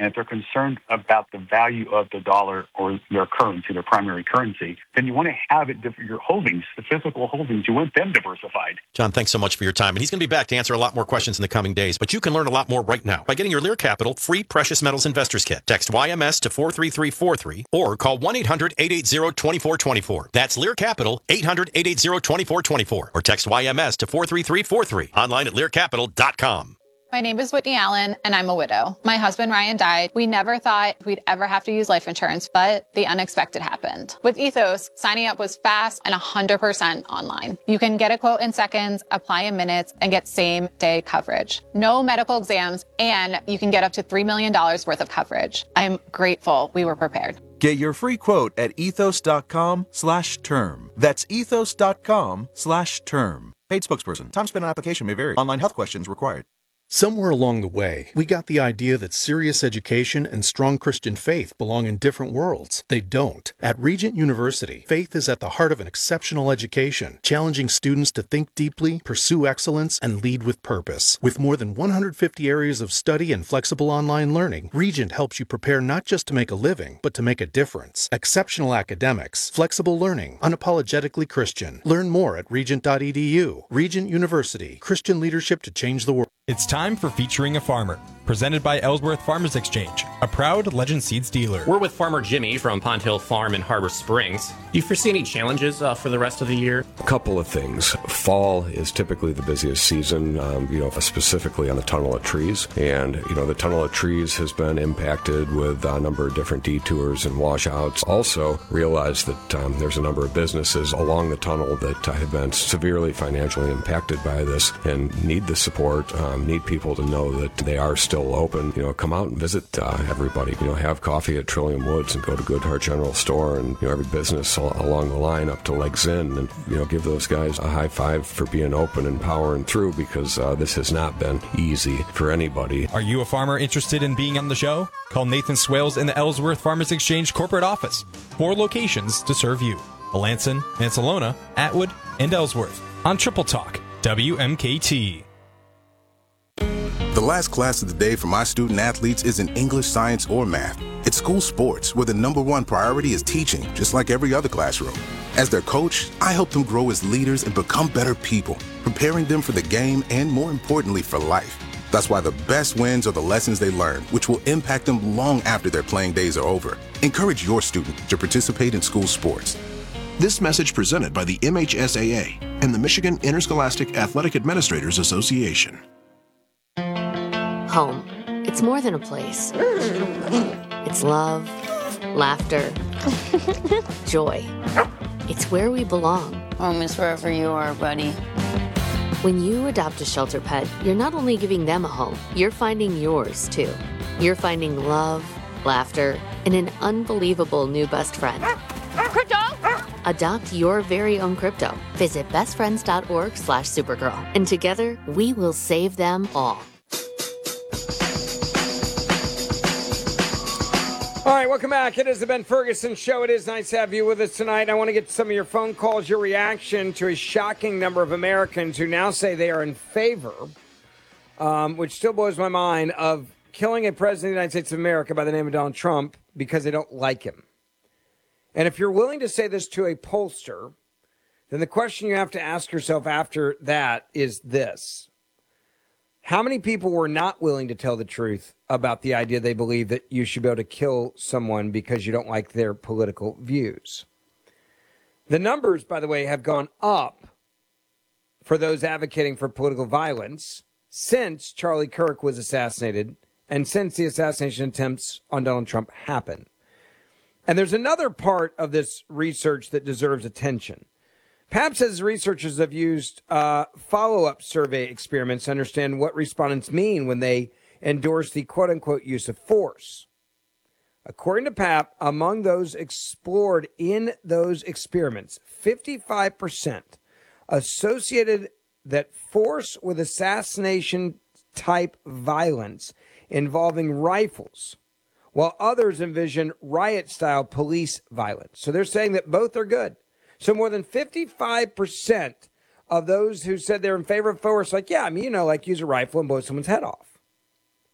and if they're concerned about the value of the dollar or their currency, their primary currency, then you want to have it, your holdings, the physical holdings, you want them diversified. John, thanks so much for your time. And he's going to be back to answer a lot more questions in the coming days. But you can learn a lot more right now by getting your Lear Capital free Precious Metals Investors Kit. Text YMS to 43343 or call 1-800-880-2424. That's Lear Capital, 800-880-2424. Or text YMS to 43343. Online at learcapital.com. My name is Whitney Allen, and I'm a widow. My husband, Ryan, died. We never thought we'd ever have to use life insurance, but the unexpected happened. With Ethos, signing up was fast and 100% online. You can get a quote in seconds, apply in minutes, and get same-day coverage. No medical exams, and you can get up to $3 million worth of coverage. I'm grateful we were prepared. Get your free quote at ethos.com/term. That's ethos.com/term. Paid spokesperson. Time spent on application may vary. Online health questions required. Somewhere along the way, we got the idea that serious education and strong Christian faith belong in different worlds. They don't. At Regent University, faith is at the heart of an exceptional education, challenging students to think deeply, pursue excellence, and lead with purpose. With more than 150 areas of study and flexible online learning, Regent helps you prepare not just to make a living, but to make a difference. Exceptional academics, flexible learning, unapologetically Christian. Learn more at regent.edu. Regent University, Christian leadership to change the world. It's time for Featuring a Farmer, presented by Ellsworth Farmers Exchange, a proud Legend Seeds dealer. We're with Farmer Jimmy from Pond Hill Farm in Harbor Springs. Do you foresee any challenges for the rest of the year? A couple of things. Fall is typically the busiest season, specifically on the tunnel of trees. And, the tunnel of trees has been impacted with a number of different detours and washouts. Also, realize that there's a number of businesses along the tunnel that have been severely financially impacted by this and need the support, need people to know that they are still open. Come out and visit everybody. Have coffee at Trillium Woods and go to Goodhart General Store and every business along the line up to Legs Inn, and give those guys a high five for being open and powering through, because this has not been easy for anybody. Are you a farmer interested in being on the show? Call Nathan Swales in the Ellsworth Farmers Exchange corporate office. 4 locations to serve you: Melanson, Mansalona, Atwood, and Ellsworth. On Triple Talk, WMKT. The last class of the day for my student athletes isn't English, science, or math. It's school sports, where the #1 priority is teaching, just like every other classroom. As their coach, I help them grow as leaders and become better people, preparing them for the game and, more importantly, for life. That's why the best wins are the lessons they learn, which will impact them long after their playing days are over. Encourage your student to participate in school sports. This message presented by the MHSAA and the Michigan Interscholastic Athletic Administrators Association. Home. It's more than a place. It's love, laughter, joy. It's where we belong. Home is wherever you are, buddy. When you adopt a shelter pet, you're not only giving them a home, you're finding yours too. You're finding love, laughter, and an unbelievable new best friend. Crypto! Adopt your very own crypto. Visit bestfriends.org/Supergirl. And together, we will save them all. All right, welcome back. It is the Ben Ferguson Show. It is nice to have you with us tonight. I want to get some of your phone calls, your reaction to a shocking number of Americans who now say they are in favor, which still blows my mind, of killing a president of the United States of America by the name of Donald Trump because they don't like him. And if you're willing to say this to a pollster, then the question you have to ask yourself after that is this: how many people were not willing to tell the truth about the idea they believe that you should be able to kill someone because you don't like their political views? The numbers, by the way, have gone up for those advocating for political violence since Charlie Kirk was assassinated and since the assassination attempts on Donald Trump happened. And there's another part of this research that deserves attention. PAP says researchers have used follow-up survey experiments to understand what respondents mean when they endorse the quote-unquote use of force. According to PAP, among those explored in those experiments, 55% associated that force with assassination-type violence involving rifles, while others envision riot-style police violence. So they're saying that both are good. So more than 55% of those who said they're in favor of force, like, yeah, I mean, like use a rifle and blow someone's head off.